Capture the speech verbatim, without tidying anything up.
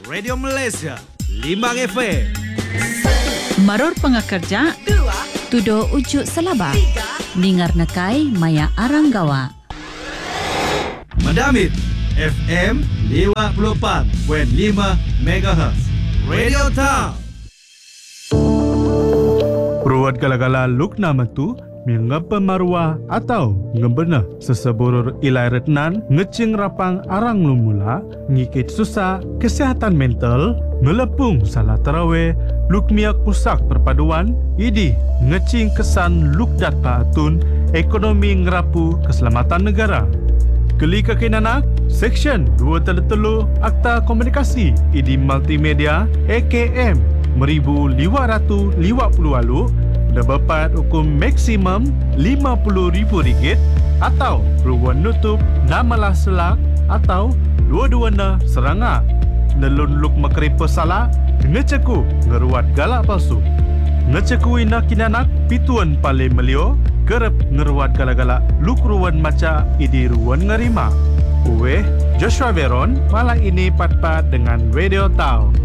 Radio Malaysia Limbang F M. Maror pengakerja Tudo ujuk selaba Ningar nakai maya aranggawa Madamit F M lima puluh empat perpuluhan lima megahertz. Radio Town. Peruat gala-gala luk nama tu mengapa marwa atau ngebena seseburur ilai retnan ngecing rapang arang lumula ngikit susah kesihatan mental melepung salah tarawih luk miak pusak perpaduan idi ngecing kesan luk dat paatun ekonomi ngerapu keselamatan negara. Keli kakinanak Seksyen dua puluh tiga Akta Komunikasi idi Multimedia A K M meribu lima ratus lima puluh walu dapat hukum maksimum lima puluh ribu ringgit atau ruang nutup namalah selak atau dua-duana serangga. Nelun luk makripa salah ngeceku ngeruat galak palsu. Ngeceku ina kinanak pituan pale melio kerep ngeruat galak-galak luk ruan maca idi ruan ngerima. Uwe Joshua Veron malam ini pat-pat dengan Radio Town.